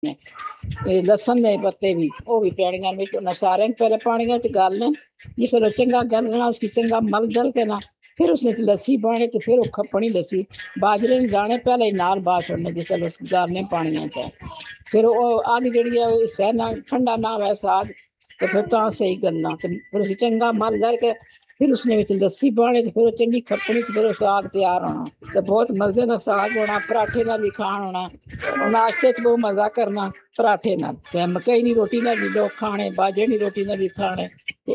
ਨੇ ਤੇ ਲਸਣ ਦੇ ਪੱਤੇ ਵੀ ਉਹ ਵੀ ਪੈਣੀਆਂ ਵਿੱਚ ਉਹਨਾਂ ਸਾਰਿਆਂ ਨੂੰ ਪਹਿਲੇ ਪਾਣੀਆਂ ਚ ਗਾਲਣੇ ਜਿਸ ਵੇਲੇ ਚੰਗਾ ਗਲਣਾ ਉਸकी ਚੰਗਾ ਮਲ ਦਲ के ना फिर उसने लस्सी पाने तो फिर वो खपनी लस्सी बाजरे ने दाने पहले ही नाल बात छोड़ने जिस वेले गालने पानियां च फिर वो अग जिहड़ी है सहना ठंडा ना होवे साग तो फिर तां सही गलना ते फिर उसी चंगा मल दल के फिर उसने विच लस्सी पानी ते फिर वो चंगी खपनी ते फिर वो साग तैयार होना ते बहुत मजे नाल साग होना पराठे नाल भी खाण होना नाश्ते च बहुत मजा करना पराठे नाल ते मकई दी रोटी नाल भी लोग खाने बाजरे दी रोटी नाल भी खाने।